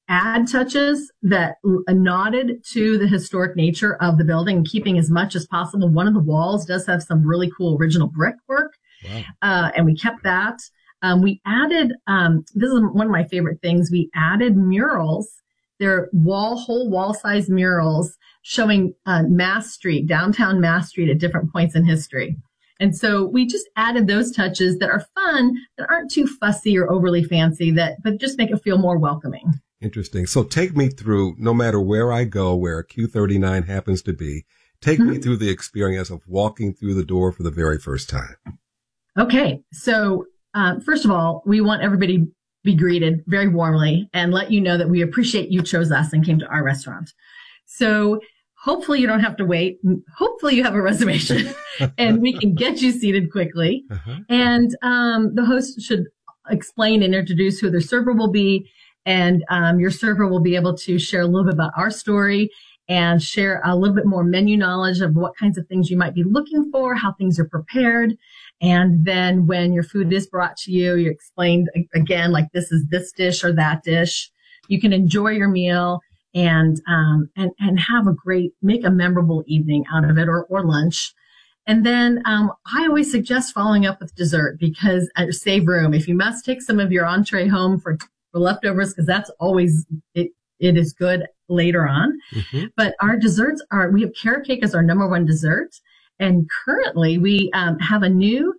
add touches that nodded to the historic nature of the building, keeping as much as possible. One of the walls does have some really cool original brickwork. Wow. And we kept that. We added, this is one of my favorite things. We added murals. They're whole wall-size murals showing Mass Street, downtown Mass Street at different points in history. And so we just added those touches that are fun, that aren't too fussy or overly fancy, but just make it feel more welcoming. Interesting. So take me through, no matter where I go, where Q39 happens to be, take me through the experience of walking through the door for the very first time. Okay. So first of all, we want everybody to be greeted very warmly and let you know that we appreciate you chose us and came to our restaurant. So hopefully you don't have to wait. Hopefully you have a reservation and we can get you seated quickly. And the host should explain and introduce who their server will be. And your server will be able to share a little bit about our story and share a little bit more menu knowledge of what kinds of things you might be looking for, how things are prepared. And then when your food is brought to you, you explained again, like this is this dish or that dish. You can enjoy your meal and have make a memorable evening out of it or lunch. And then I always suggest following up with dessert because save room. If you must take some of your entree home for leftovers, because that's always, it is good later on. But our desserts we have carrot cake as our number one dessert. And currently we have a new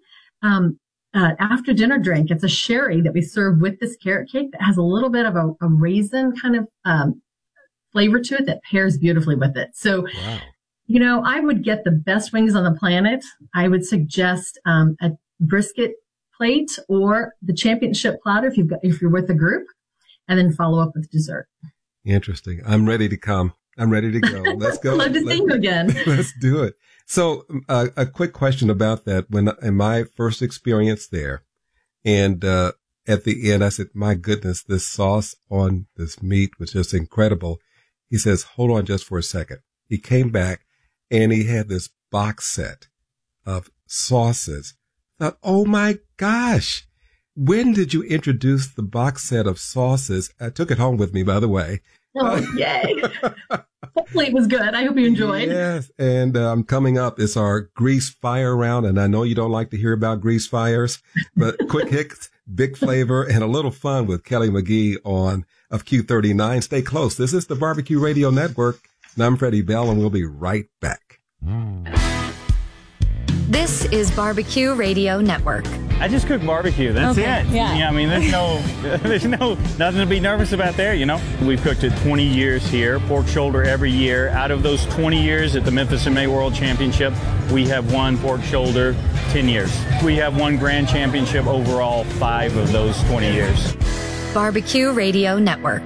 after dinner drink. It's a sherry that we serve with this carrot cake that has a little bit of a raisin kind of flavor to it that pairs beautifully with it. So, wow. I would get the best wings on the planet. I would suggest a brisket plate or the championship platter if you're with a group, and then follow up with dessert. Interesting. I'm ready to come. I'm ready to go. Let's go. Love to see you again. Let's do it. So a quick question about that. In my first experience there, and at the end, I said, my goodness, this sauce on this meat was just incredible. He says, hold on just for a second. He came back and he had this box set of sauces. I thought, oh my gosh, when did you introduce the box set of sauces? I took it home with me, by the way. Oh, yay. Hopefully it was good. I hope you enjoyed. Yes. And coming up is our grease fire round. And I know you don't like to hear about grease fires, but quick hits, big flavor, and a little fun with Kelly McGee of Q39. Stay close. This is the Barbecue Radio Network. And I'm Freddie Bell, and we'll be right back. This is Barbecue Radio Network. I just cook barbecue. That's it. Yeah. I mean, there's nothing to be nervous about there, We've cooked it 20 years here, pork shoulder every year. Out of those 20 years at the Memphis and May World Championship, we have won pork shoulder 10 years. We have won grand championship overall 5 of those 20 years. Barbecue Radio Network.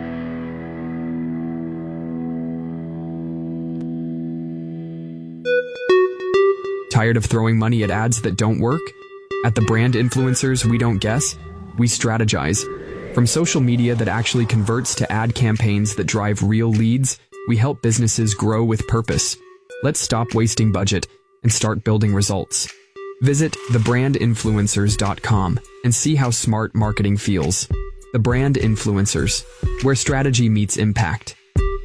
Tired of throwing money at ads that don't work? At the Brand Influencers We Don't Guess, we strategize. From social media that actually converts to ad campaigns that drive real leads, we help businesses grow with purpose. Let's stop wasting budget and start building results. Visit thebrandinfluencers.com and see how smart marketing feels. The Brand Influencers, where strategy meets impact.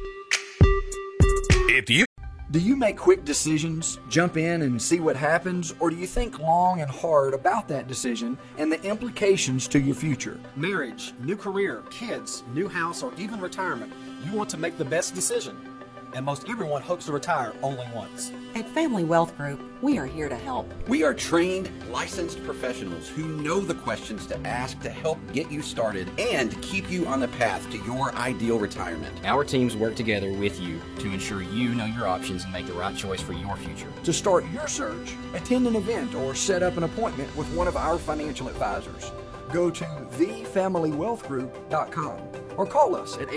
Do you make quick decisions, jump in and see what happens, or do you think long and hard about that decision and the implications to your future? Marriage, new career, kids, new house, or even retirement, you want to make the best decision. And most everyone hopes to retire only once. At Family Wealth Group, we are here to help. We are trained, licensed professionals who know the questions to ask to help get you started and keep you on the path to your ideal retirement. Our teams work together with you to ensure you know your options and make the right choice for your future. To start your search, attend an event or set up an appointment with one of our financial advisors. Go to thefamilywealthgroup.com or call us at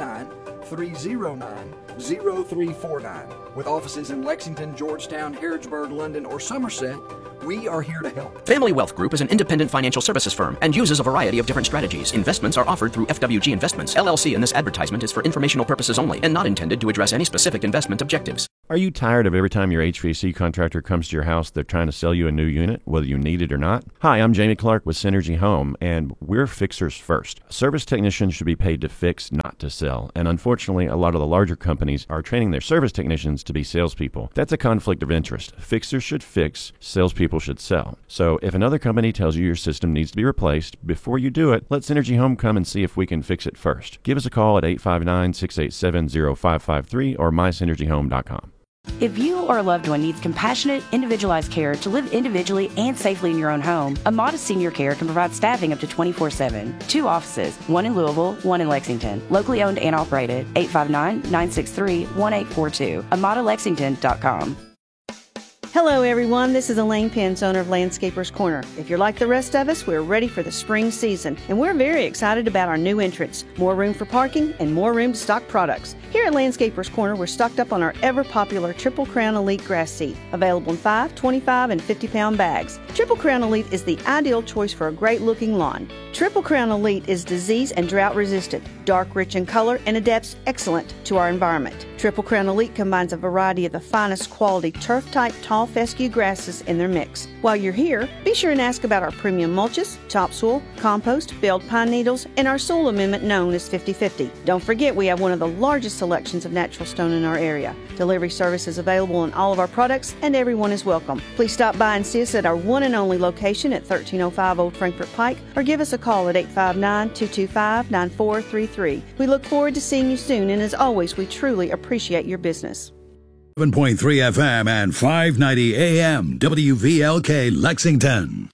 859-309-0349. With offices in Lexington, Georgetown, Harrodsburg, London, or Somerset, we are here to help. Family Wealth Group is an independent financial services firm and uses a variety of different strategies. Investments are offered through FWG Investments, LLC, and this advertisement is for informational purposes only and not intended to address any specific investment objectives. Are you tired of every time your HVAC contractor comes to your house, they're trying to sell you a new unit, whether you need it or not? Hi, I'm Jamie Clark with Synergy Home, and we're fixers first. Service technicians should be paid to fix, not to sell. And unfortunately, a lot of the larger companies are training their service technicians to be salespeople. That's a conflict of interest. Fixers should fix, salespeople should sell. So if another company tells you your system needs to be replaced, before you do it, let Synergy Home come and see if we can fix it first. Give us a call at 859-687-0553 or mysynergyhome.com. If you or a loved one needs compassionate, individualized care to live individually and safely in your own home, Amada Senior Care can provide staffing up to 24/7. 2 offices, one in Louisville, one in Lexington. Locally owned and operated. 859-963-1842. AmadaLexington.com. Hello, everyone. This is Elaine Pence, owner of Landscapers Corner. If you're like the rest of us, we're ready for the spring season, and we're very excited about our new entrance. More room for parking and more room to stock products. Here at Landscapers Corner, we're stocked up on our ever-popular Triple Crown Elite grass seed, available in 5, 25, and 50-pound bags. Triple Crown Elite is the ideal choice for a great-looking lawn. Triple Crown Elite is disease and drought-resistant, dark, rich in color, and adapts excellent to our environment. Triple Crown Elite combines a variety of the finest quality turf-type tall fescue grasses in their mix. While you're here, be sure and ask about our premium mulches, topsoil, compost, baled pine needles, and our soil amendment known as 50/50. Don't forget we have one of the largest selections of natural stone in our area. Delivery service is available on all of our products, and everyone is welcome. Please stop by and see us at our one and only location at 1305 Old Frankfort Pike, or give us a call at 859-225-9433. We look forward to seeing you soon, and as always, we truly appreciate your business. 7.3 FM and 590 AM WVLK Lexington.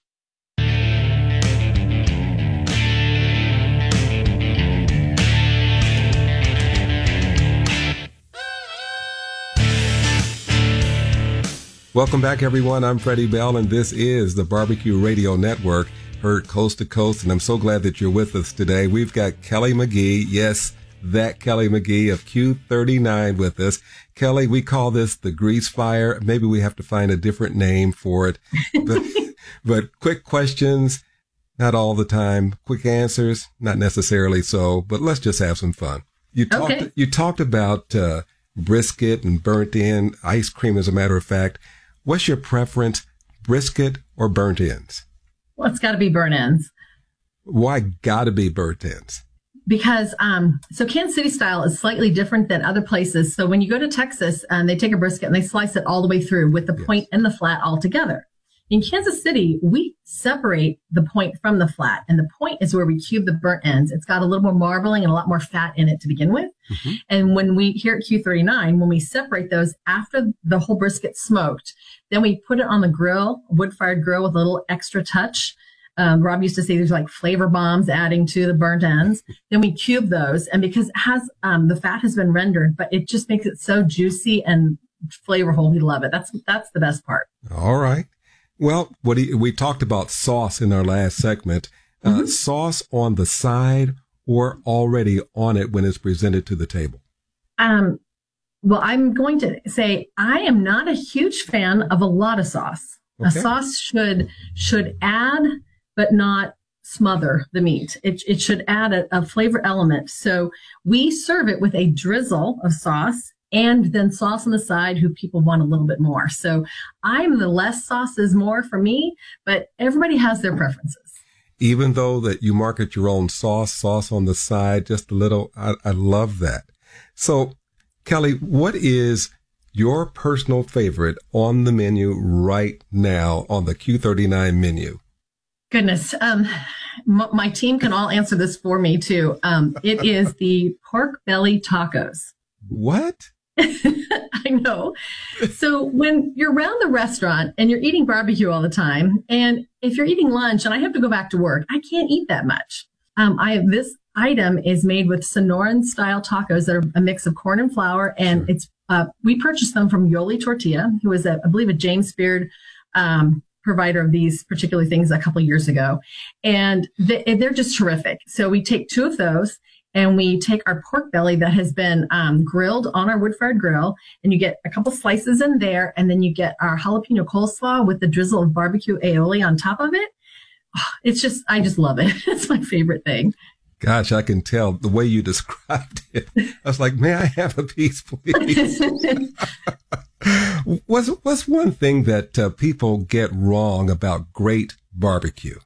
Welcome back, everyone. I'm Freddie Bell, and this is the Barbecue Radio Network, heard coast to coast, and I'm so glad that you're with us today. We've got Kelly McGee, yes, that Kelly McGee of Q39 with us. Kelly, we call this the grease fire. Maybe we have to find a different name for it. But quick questions, not all the time. Quick answers, not necessarily so, but let's just have some fun. You talked about brisket and burnt end, ice cream, as a matter of fact. What's your preference, brisket or burnt ends? Well, it's got to be burnt ends. Why gotta be burnt ends? Because so Kansas City style is slightly different than other places. So when you go to Texas, they take a brisket and they slice it all the way through with the point and the flat all together. In Kansas City, we separate the point from the flat, and the point is where we cube the burnt ends. It's got a little more marbling and a lot more fat in it to begin with. Mm-hmm. And when we, here at Q39, when we separate those after the whole brisket's smoked, then we put it on the grill, wood-fired grill with a little extra touch. Rob used to say there's like flavor bombs adding to the burnt ends. Then we cube those, and because it has, the fat has been rendered, but it just makes it so juicy and flavorful. We love it. That's the best part. All right. Well, we talked about sauce in our last segment. Sauce on the side or already on it when it's presented to the table? Well, I'm going to say I am not a huge fan of a lot of sauce. Okay. A sauce should add, but not smother the meat. It should add a flavor element. So we serve it with a drizzle of sauce and then sauce on the side who people want a little bit more. So I'm the less sauce is more for me, but everybody has their preferences. Even though that you market your own sauce on the side, just a little, I love that. So Kelly, what is your personal favorite on the menu right now on the Q39 menu? Goodness. My team can all answer this for me too. It is the pork belly tacos. What? I know. So when you're around the restaurant and you're eating barbecue all the time, and if you're eating lunch and I have to go back to work, I can't eat that much. This item is made with Sonoran style tacos that are a mix of corn and flour, and sure. It's we purchased them from Yoli Tortilla, who was I believe a James Beard provider of these particular things a couple of years ago, and they're just terrific. So we take 2 of those. And we take our pork belly that has been grilled on our wood-fired grill, and you get a couple slices in there, and then you get our jalapeno coleslaw with the drizzle of barbecue aioli on top of it. It's just, I just love it. It's my favorite thing. Gosh, I can tell the way you described it. I was like, may I have a piece, please? What's one thing that people get wrong about great barbecue?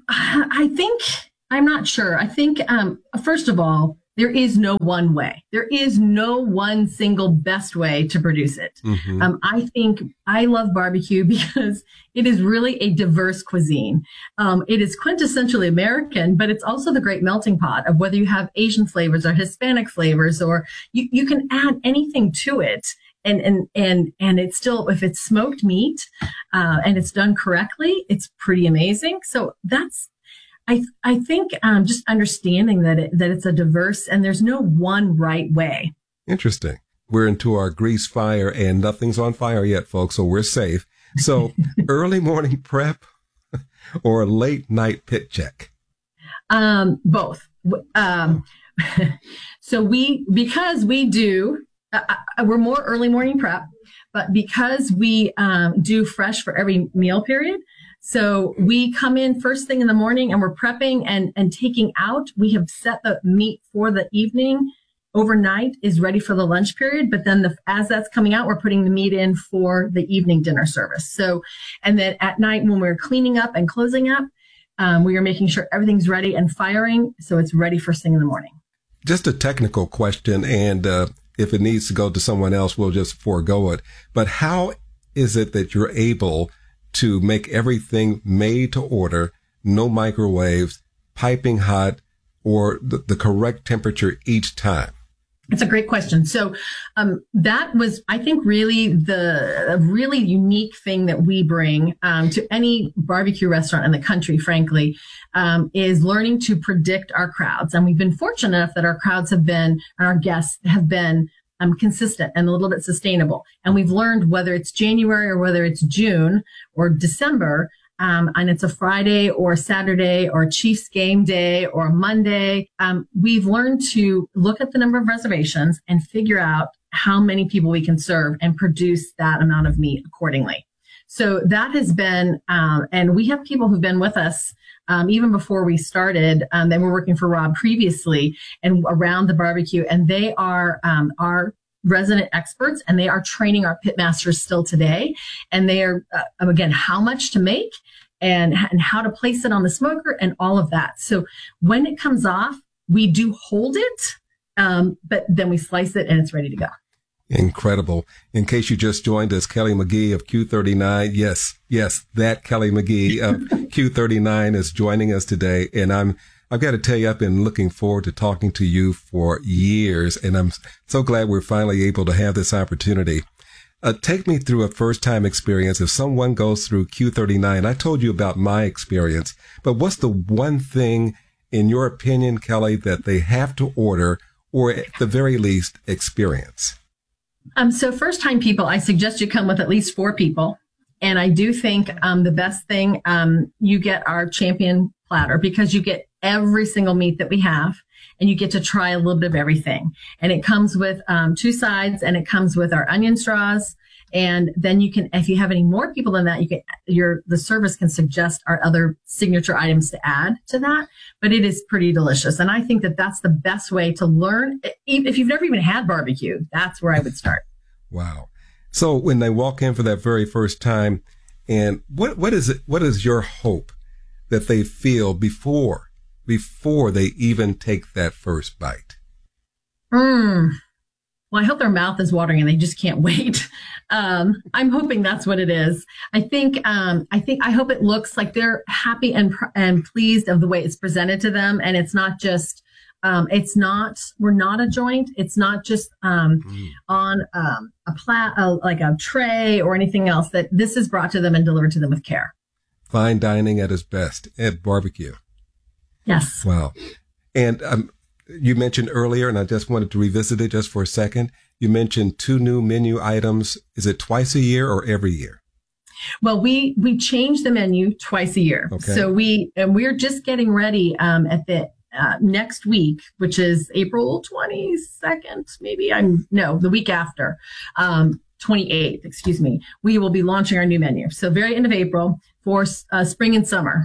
I'm not sure. I think, first of all, there is no one way. There is no one single best way to produce it. Mm-hmm. I think I love barbecue because it is really a diverse cuisine. It is quintessentially American, but it's also the great melting pot of whether you have Asian flavors or Hispanic flavors, or you can add anything to it. And it's still, if it's smoked meat, and it's done correctly, it's pretty amazing. So I think just understanding that it's a diverse and there's no one right way. Interesting. We're into our grease fire and nothing's on fire yet, folks, so we're safe. So early morning prep or late night pit check? Both. So because we do, we're more early morning prep, but because we do fresh for every meal period, so we come in first thing in the morning and we're prepping and taking out. We have set the meat for the evening. Overnight is ready for the lunch period. But then as that's coming out, we're putting the meat in for the evening dinner service. So, and then at night when we're cleaning up and closing up, we are making sure everything's ready and firing. So it's ready first thing in the morning. Just a technical question. And if it needs to go to someone else, we'll just forego it. But how is it that you're able to make everything made to order, no microwaves, piping hot, or the correct temperature each time? It's a great question. So that was, I think, really a really unique thing that we bring to any barbecue restaurant in the country, frankly, is learning to predict our crowds. And we've been fortunate enough that our crowds have been, and our guests have been consistent and a little bit sustainable. And we've learned whether it's January or whether it's June or December, and it's a Friday or a Saturday or a Chiefs game day or a Monday, we've learned to look at the number of reservations and figure out how many people we can serve and produce that amount of meat accordingly. So that has been, and we have people who've been with us even before we started. They were working for Rob previously and around the barbecue, and they are our resident experts, and they are training our pit masters still today. And they are, again, how much to make and how to place it on the smoker and all of that. So when it comes off, we do hold it, but then we slice it and it's ready to go. Incredible. In case you just joined us, Kelly McGee of Q39. Yes, that Kelly McGee of Q39 is joining us today. And I've got to tell you, I've been looking forward to talking to you for years, and I'm so glad we're finally able to have this opportunity. Take me through a first-time experience. If someone goes through Q39, I told you about my experience, but what's the one thing, in your opinion, Kelly, that they have to order or at the very least experience? So first-time people, I suggest you come with at least 4 people. And I do think the best thing, you get our champion platter because you get every single meat that we have and you get to try a little bit of everything. And it comes with 2 sides and it comes with our onion straws. And then you can, if you have any more people than that, the service can suggest our other signature items to add to that. But it is pretty delicious. And I think that that's the best way to learn. If you've never even had barbecue, that's where I would start. Wow. So when they walk in for that very first time, and what is your hope that they feel before they even take that first bite? Well, I hope their mouth is watering and they just can't wait. I'm hoping that's what it is. I hope it looks like they're happy and pleased of the way it's presented to them. And it's not just, we're not a joint. It's not just, on, like a tray or anything else, that this is brought to them and delivered to them with care. Fine dining at its best at barbecue. Yes. Wow. And you mentioned earlier, and I just wanted to revisit it just for a second. You mentioned 2 new menu items. Is it twice a year or every year? Well, we change the menu twice a year. Okay. So we're just getting ready at the next week, which is April 22nd, maybe. The week after, 28th, excuse me. We will be launching our new menu. So very end of April for spring and summer.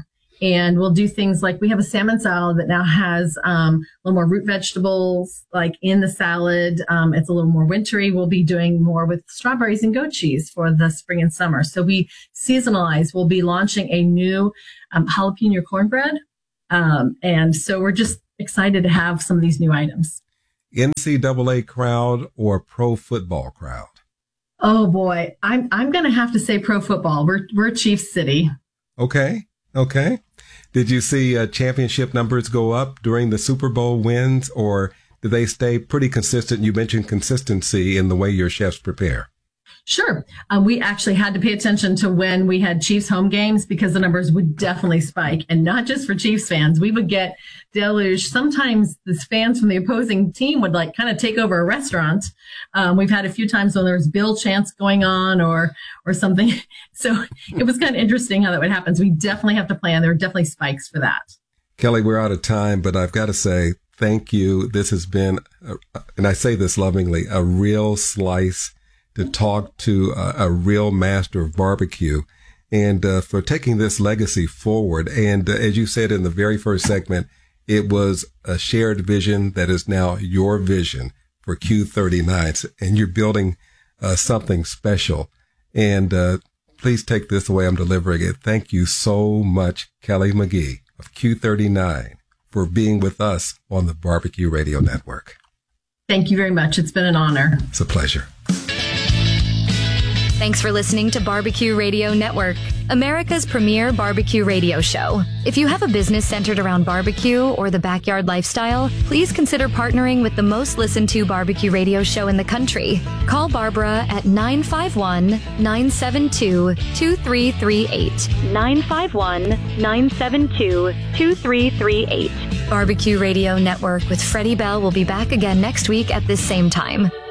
And we'll do things like we have a salmon salad that now has a little more root vegetables like in the salad. It's a little more wintry. We'll be doing more with strawberries and goat cheese for the spring and summer. So we seasonalize. We'll be launching a new jalapeno cornbread. And so we're just excited to have some of these new items. NCAA crowd or pro football crowd? Oh boy, I'm going to have to say pro football. We're Chiefs City. Okay. Did you see championship numbers go up during the Super Bowl wins, or did they stay pretty consistent? You mentioned consistency in the way your chefs prepare. Sure. We actually had to pay attention to when we had Chiefs home games because the numbers would definitely spike. And not just for Chiefs fans. We would get deluge. Sometimes the fans from the opposing team would like kind of take over a restaurant. We've had a few times when there's Bill chants going on or something. So it was kind of interesting how that would happen. So we definitely have to plan. There are definitely spikes for that. Kelly, we're out of time, but I've got to say thank you. This has been, and I say this lovingly, a real slice to talk to a real master of barbecue and for taking this legacy forward. And as you said in the very first segment, it was a shared vision that is now your vision for Q39. And you're building something special. And please take this the way I'm delivering it. Thank you so much, Kelly McGee of Q39, for being with us on the Barbecue Radio Network. Thank you very much. It's been an honor. It's a pleasure. Thanks for listening to Barbecue Radio Network, America's premier barbecue radio show. If you have a business centered around barbecue or the backyard lifestyle, please consider partnering with the most listened to barbecue radio show in the country. Call Barbara at 951-972-2338. 951-972-2338. Barbecue Radio Network with Freddie Bell will be back again next week at this same time.